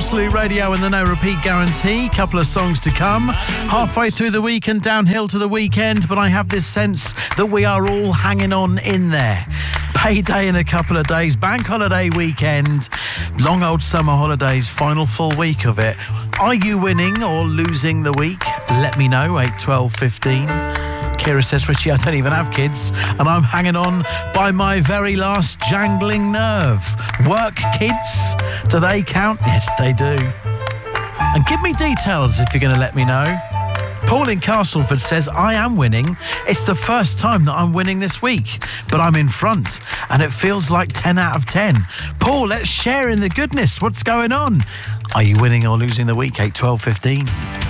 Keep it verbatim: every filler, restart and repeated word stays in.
Absolute Radio and the no repeat guarantee. Couple of songs to come. Halfway through the week and downhill to the weekend, but I have this sense that we are all hanging on in there. Payday in a couple of days, bank holiday weekend, long old summer holidays, final full week of it. Are you winning or losing the week? Let me know, eight twelve fifteen. Kira says, Richie, I don't even have kids and I'm hanging on by my very last jangling nerve. Work kids? Do they count? Yes, they do. And give me details if you're going to let me know. Paul in Castleford says, I am winning. It's the first time that I'm winning this week, but I'm in front and it feels like ten out of ten. Paul, let's share in the goodness. What's going on? Are you winning or losing the week? eight twelve fifteen.